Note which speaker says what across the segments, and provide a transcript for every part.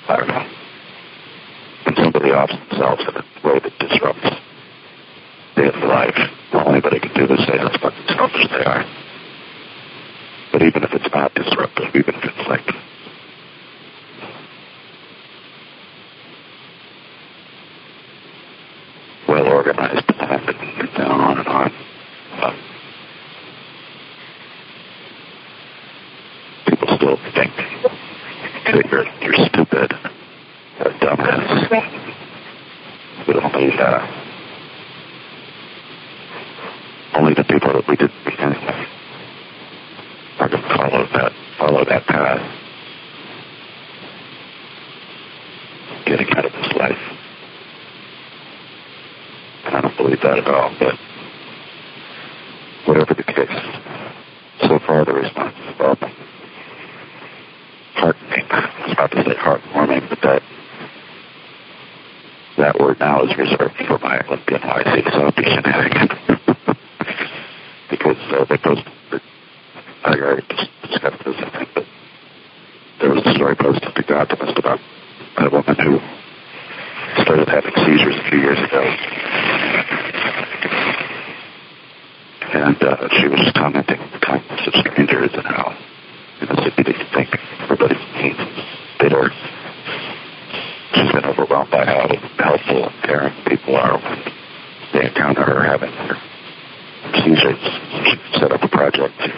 Speaker 1: I don't know. When somebody offs themselves in a way that disrupts daily life, well, anybody can do this, say how fucking selfish they are. But even if it's not disruptive, even if it's like well-organized plan and on and on, people still think that you're stupid, a dumbass, but only the people that we didn't meet anyway are going to follow that path, getting out of this life. And I don't believe that at all, but whatever the case, so far the response is heartening. I was about to say heartwarming, but that word now is reserved for my Olympian YC Soapy shenanigans. Because they posted, I already discussed this, I think, but there was a story posted to The Optimist about a woman who started having seizures a few years ago. And she was just commenting on the kindness of strangers and how in the city they think everybody's mean, bitter. She's been overwhelmed by how helpful and caring people are when they encounter her having her seizures. She set up a project to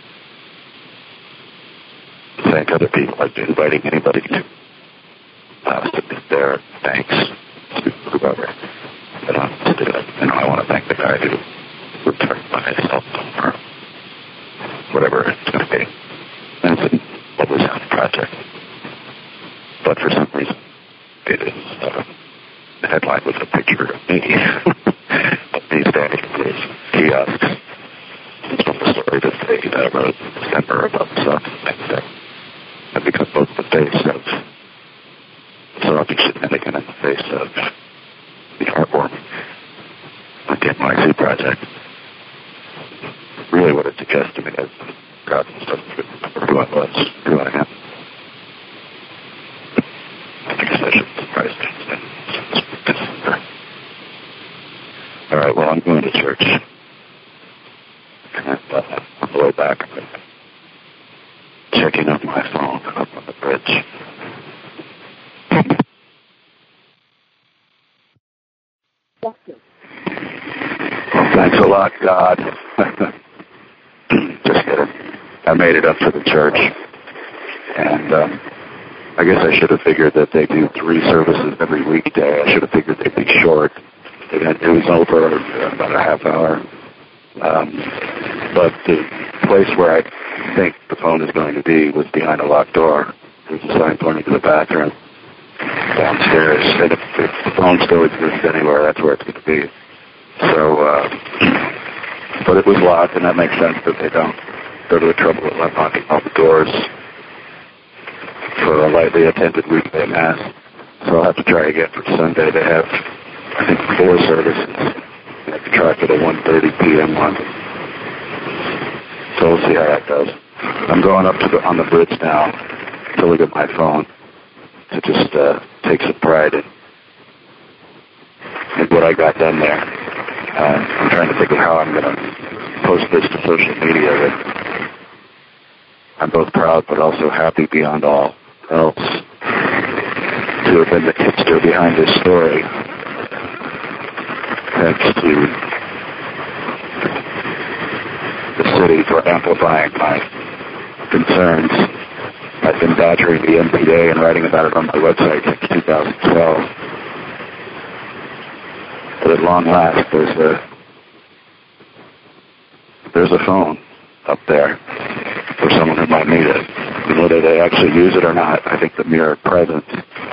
Speaker 1: thank other people, like inviting anybody to submit their thanks to whoever that wants to do it. And I want to thank the guy who returned my cell phone or whatever it's going to be. And it's a lovely sounding project. But for some reason, it is the headline was a picture of me. Of me standing at this kiosk. It's from the story that they wrote in December about something that I've become both the face of Soapy shenanigan and the face of the artwork of the NYC project. Really what it suggests to me is God doesn't remember who I was, who I am. I guess I should surprise things. All right, well, I'm going to church. And on the way back, I'm checking up my phone up on the bridge. Well, thanks a lot, God. Just kidding. I made it up to the church. And I guess I should have figured that they do 3 services every weekday. I should have figured they'd be short. It was over about a half hour. But the place where I think the phone is going to be was behind a locked door. There's a sign pointing to the bathroom downstairs. And if the phone still exists anywhere, that's where it's going to be. So, but it was locked, and that makes sense that they don't go to the trouble of locking all the doors for a lightly attended weekday mass. So I'll have to try again for Sunday. They have, I think, 4 services. I have to try for the 1:30 p.m. one. So we'll see how that goes. I'm going up to on the bridge now to look at my phone to just take some pride in what I got done there. I'm trying to think of how I'm going to post this to social media. That I'm both proud but also happy beyond all else to have been the hipster behind this story. Thanks to the city for amplifying my concerns. I've been badgering the MPA and writing about it on my website since 2012. But at long last, there's a phone up there for someone who might need it. And whether they actually use it or not, I think the mere presence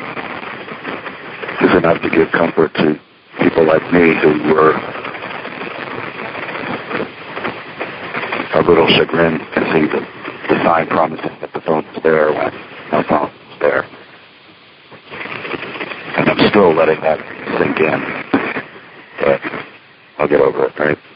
Speaker 1: is enough to give comfort to people like me who were a little chagrined to see the sign promising that the phone is there when no phone is there. And I'm still letting that sink in. But I'll get over it, right?